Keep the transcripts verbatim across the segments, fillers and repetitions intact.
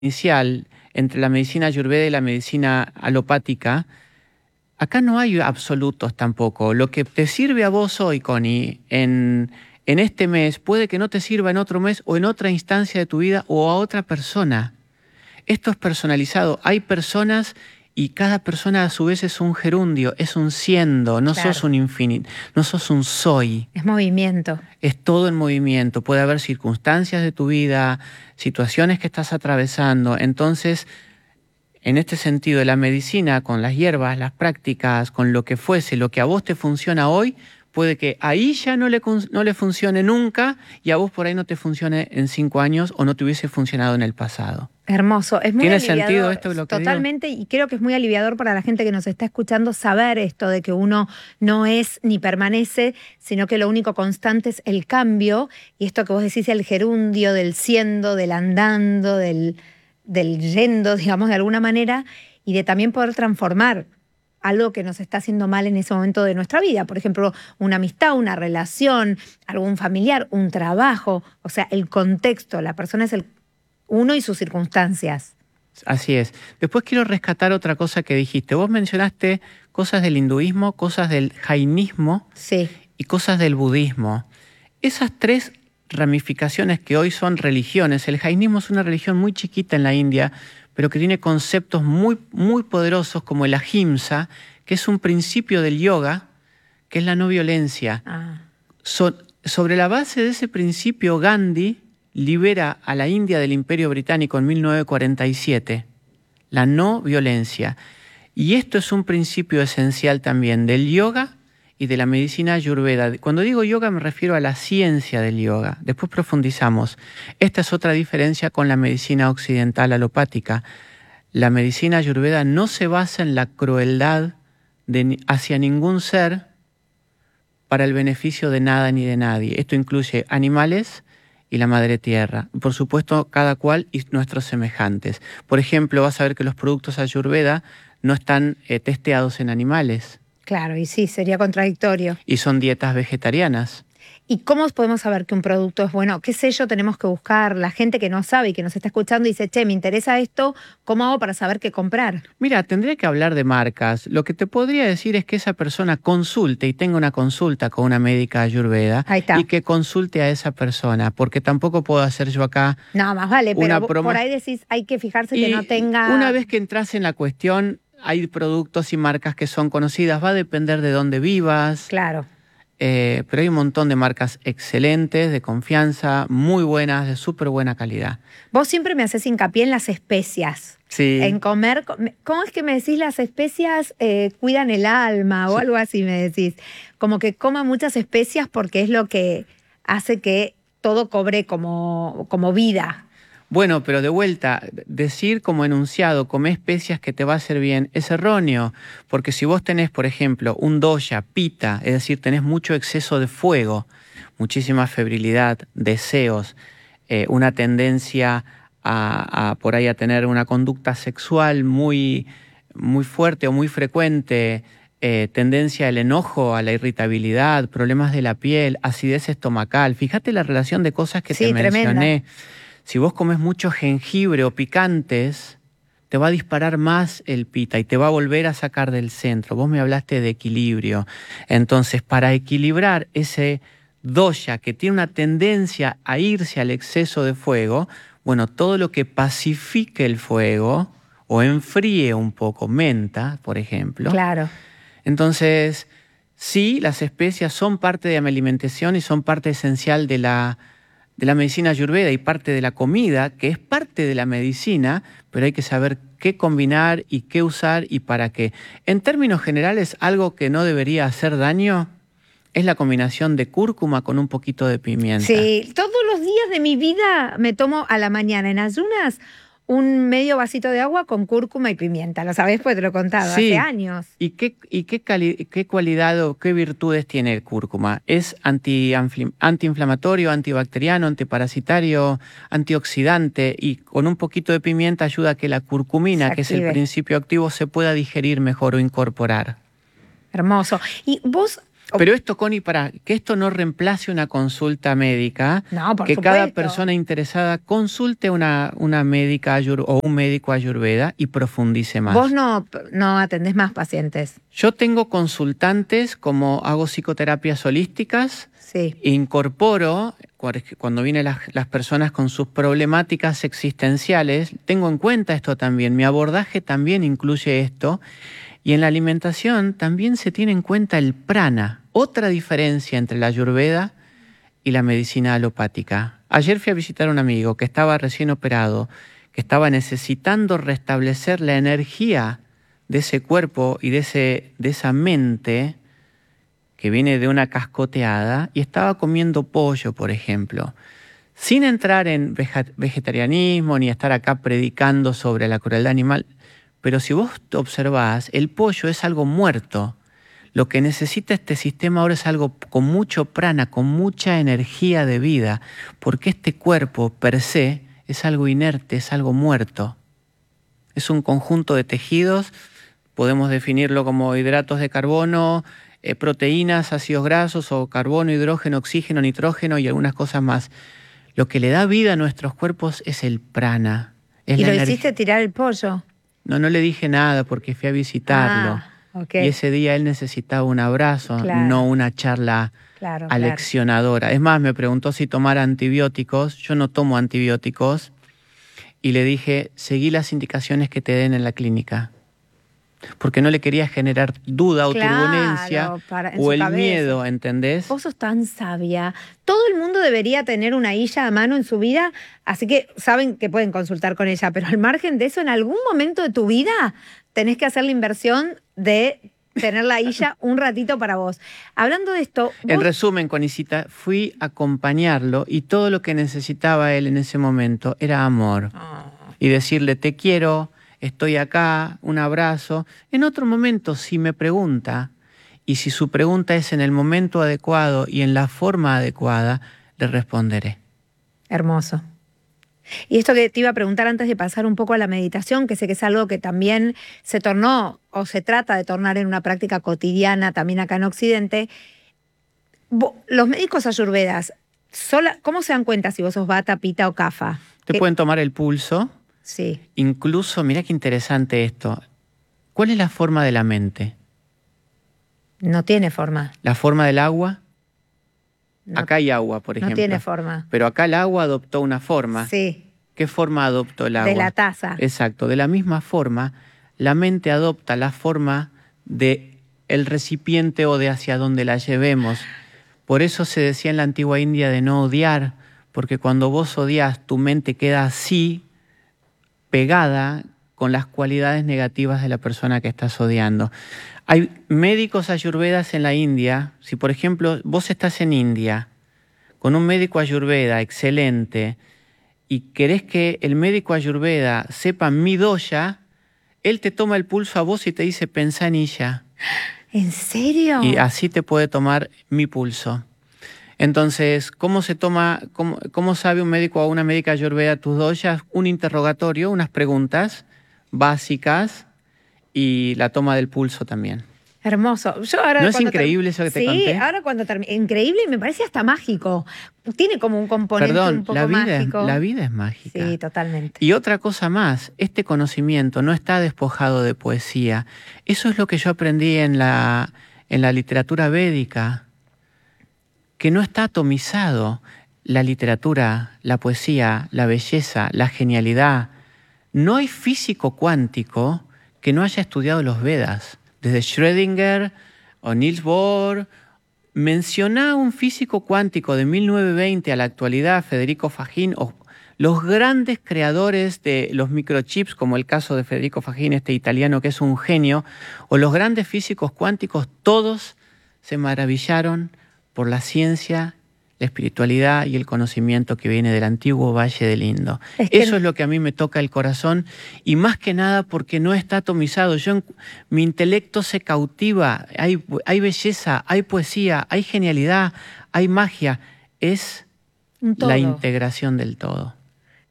inicial entre la medicina ayurveda y la medicina alopática, acá no hay absolutos tampoco. Lo que te sirve a vos hoy, Connie, en, en este mes, puede que no te sirva en otro mes o en otra instancia de tu vida o a otra persona. Esto es personalizado. Hay personas y cada persona a su vez es un gerundio, es un siendo, no Claro. sos un infinito, no sos un soy. Es movimiento. Es todo en movimiento. Puede haber circunstancias de tu vida, situaciones que estás atravesando. Entonces, en este sentido, la medicina con las hierbas, las prácticas, con lo que fuese, lo que a vos te funciona hoy, puede que ahí ya no le, no le funcione nunca y a vos por ahí no te funcione en cinco años o no te hubiese funcionado en el pasado. Hermoso. Es muy ¿Tiene aliviador, sentido esto lo que totalmente, digo? Y creo que es muy aliviador para la gente que nos está escuchando saber esto de que uno no es ni permanece, sino que lo único constante es el cambio. Y esto que vos decís, el gerundio del siendo, del andando, del, del yendo, digamos, de alguna manera, y de también poder transformar algo que nos está haciendo mal en ese momento de nuestra vida. Por ejemplo, una amistad, una relación, algún familiar, un trabajo. O sea, el contexto, la persona es el uno y sus circunstancias. Así es. Después quiero rescatar otra cosa que dijiste. Vos mencionaste cosas del hinduismo, cosas del jainismo sí. y cosas del budismo. Esas tres ramificaciones que hoy son religiones. El jainismo es una religión muy chiquita en la India, pero que tiene conceptos muy, muy poderosos como el ahimsa, que es un principio del yoga, que es la no violencia. Ah. So, sobre la base de ese principio, Gandhi libera a la India del Imperio Británico en mil novecientos cuarenta y siete, la no violencia. Y esto es un principio esencial también del yoga y de la medicina ayurveda. Cuando digo yoga me refiero a la ciencia del yoga. Después profundizamos. Esta es otra diferencia con la medicina occidental alopática. La medicina ayurveda no se basa en la crueldad de, hacia ningún ser para el beneficio de nada ni de nadie. Esto incluye animales y la madre tierra. Por supuesto, cada cual y nuestros semejantes. Por ejemplo, vas a ver que los productos ayurveda no están eh, testeados en animales. Claro, y sí, sería contradictorio. Y son dietas vegetarianas. ¿Y cómo podemos saber que un producto es bueno? ¿Qué sello tenemos que buscar? La gente que no sabe y que nos está escuchando y dice, che, me interesa esto, ¿cómo hago para saber qué comprar? Mira, tendría que hablar de marcas. Lo que te podría decir es que esa persona consulte y tenga una consulta con una médica ayurveda. Ahí está. Y que consulte a esa persona, porque tampoco puedo hacer yo acá. No, más vale, pero promo... por ahí decís, hay que fijarse y que no tenga. Una vez que entras en la cuestión, hay productos y marcas que son conocidas, va a depender de dónde vivas. Claro. Eh, pero hay un montón de marcas excelentes, de confianza, muy buenas, de súper buena calidad. Vos siempre me haces hincapié en las especias. Sí. En comer. ¿Cómo es que me decís las especias eh, cuidan el alma o sí. algo así me decís? Como que coma muchas especias porque es lo que hace que todo cobre como, como vida. Bueno, pero de vuelta, decir como enunciado, come especias que te va a hacer bien, es erróneo. Porque si vos tenés, por ejemplo, un dosha, pita, es decir, tenés mucho exceso de fuego, muchísima febrilidad, deseos, eh, una tendencia a, a por ahí a tener una conducta sexual muy, muy fuerte o muy frecuente, eh, tendencia al enojo, a la irritabilidad, problemas de la piel, acidez estomacal. Fíjate la relación de cosas que sí, te tremenda. mencioné. Si vos comes mucho jengibre o picantes, te va a disparar más el pita y te va a volver a sacar del centro. Vos me hablaste de equilibrio. Entonces, para equilibrar ese dosha que tiene una tendencia a irse al exceso de fuego, bueno, todo lo que pacifique el fuego o enfríe un poco, menta, por ejemplo. Claro. Entonces, sí, las especias son parte de mi alimentación y son parte esencial de la de la medicina ayurveda y parte de la comida, que es parte de la medicina, pero hay que saber qué combinar y qué usar y para qué. En términos generales, algo que no debería hacer daño es la combinación de cúrcuma con un poquito de pimienta. Sí, todos los días de mi vida me tomo a la mañana en ayunas un medio vasito de agua con cúrcuma y pimienta. Lo sabés, pues te lo he contado, sí. hace años. ¿Y qué, y qué, cali qué cualidad o qué virtudes tiene el cúrcuma? Es anti antiinflamatorio, antibacteriano, antiparasitario, antioxidante, y con un poquito de pimienta ayuda a que la curcumina, que es el principio activo, se pueda digerir mejor o incorporar. Hermoso. Y vos... Pero esto, Connie, para que esto no reemplace una consulta médica, no, por que supuesto. cada persona interesada consulte una, una médica ayur, o un médico ayurveda y profundice más. Vos no, no atendés más pacientes. Yo tengo consultantes, como hago psicoterapias holísticas, sí. incorporo, cuando vienen las, las personas con sus problemáticas existenciales, tengo en cuenta esto también, mi abordaje también incluye esto, y en la alimentación también se tiene en cuenta el prana, otra diferencia entre la ayurveda y la medicina alopática. Ayer fui a visitar a un amigo que estaba recién operado, que estaba necesitando restablecer la energía de ese cuerpo y de, ese, de esa mente que viene de una cascoteada, y estaba comiendo pollo, por ejemplo, sin entrar en vegetarianismo ni estar acá predicando sobre la crueldad animal. Pero si vos te observás, el pollo es algo muerto. Lo que necesita este sistema ahora es algo con mucho prana, con mucha energía de vida, porque este cuerpo per se es algo inerte, es algo muerto. Es un conjunto de tejidos, podemos definirlo como hidratos de carbono, eh, proteínas, ácidos grasos, o carbono, hidrógeno, oxígeno, nitrógeno y algunas cosas más. Lo que le da vida a nuestros cuerpos es el prana. Es ¿Y la lo energía. hiciste tirar el pollo? No, no le dije nada porque fui a visitarlo. Ah, okay. Y ese día él necesitaba un abrazo, claro. no una charla claro, aleccionadora. Claro. Es más, me preguntó si tomara antibióticos. Yo no tomo antibióticos. Y le dije, seguí las indicaciones que te den en la clínica. Porque no le quería generar duda o claro, turbulencia para, o el cabeza. miedo, ¿entendés? Vos sos tan sabia. Todo el mundo debería tener una hilla a mano en su vida, así que saben que pueden consultar con ella, pero al margen de eso, en algún momento de tu vida tenés que hacer la inversión de tener la hilla un ratito para vos. Hablando de esto... En vos... resumen, Conicita, fui a acompañarlo y todo lo que necesitaba él en ese momento era amor. Oh. Y decirle, te quiero, estoy acá, un abrazo. En otro momento, si me pregunta, y si su pregunta es en el momento adecuado y en la forma adecuada, le responderé. Hermoso. Y esto que te iba a preguntar antes de pasar un poco a la meditación, que sé que es algo que también se tornó o se trata de tornar en una práctica cotidiana también acá en Occidente. Los médicos ayurvedas, sola, ¿cómo se dan cuenta si vos sos vata, pita o kapha? Te ¿Qué? pueden tomar el pulso. Sí. Incluso, mirá qué interesante esto. ¿Cuál es la forma de la mente? No tiene forma. ¿La forma del agua? No, acá hay agua, por ejemplo. No tiene forma. Pero acá el agua adoptó una forma. Sí. ¿Qué forma adoptó el agua? De la taza. Exacto. De la misma forma, la mente adopta la forma de el recipiente o de hacia donde la llevemos. Por eso se decía en la antigua India de no odiar, porque cuando vos odias, tu mente queda así, pegada con las cualidades negativas de la persona que estás odiando. Hay médicos ayurvedas en la India. Si, por ejemplo, vos estás en India con un médico ayurveda excelente y querés que el médico ayurveda sepa mi dosha, él te toma el pulso a vos y te dice, pensá en ella. ¿En serio? Y así te puede tomar mi pulso. Entonces, ¿cómo se toma, cómo, cómo sabe un médico o una médica ayurveda tus doshas? Un interrogatorio, unas preguntas básicas y la toma del pulso también. Hermoso. Yo ahora ¿No es increíble eso que te sí, conté? Sí, ahora cuando termine. Increíble y me parece hasta mágico. Tiene como un componente Perdón, un poco la vida mágico. Es, la vida es mágica. Sí, totalmente. Y otra cosa más, este conocimiento no está despojado de poesía. Eso es lo que yo aprendí en la, en la literatura védica, que no está atomizado. La literatura, la poesía, la belleza, la genialidad. No hay físico cuántico que no haya estudiado los Vedas. Desde Schrödinger o Niels Bohr. Mencioná un físico cuántico de mil novecientos veinte a la actualidad, Federico Fajin, o los grandes creadores de los microchips, como el caso de Federico Fajin, este italiano que es un genio, o los grandes físicos cuánticos, todos se maravillaron por la ciencia, la espiritualidad y el conocimiento que viene del antiguo Valle del Indo. Es que Eso es lo que a mí me toca el corazón, y más que nada porque no está atomizado. Yo, mi intelecto se cautiva, hay, hay belleza, hay poesía, hay genialidad, hay magia. Es la integración del todo.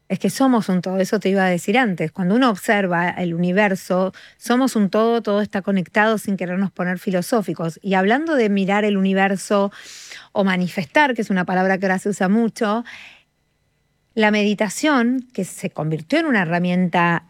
Es que somos un todo, eso te iba a decir antes. Cuando uno observa el universo, somos un todo, todo está conectado sin querernos poner filosóficos. Y hablando de mirar el universo o manifestar, que es una palabra que ahora se usa mucho, la meditación, que se convirtió en una herramienta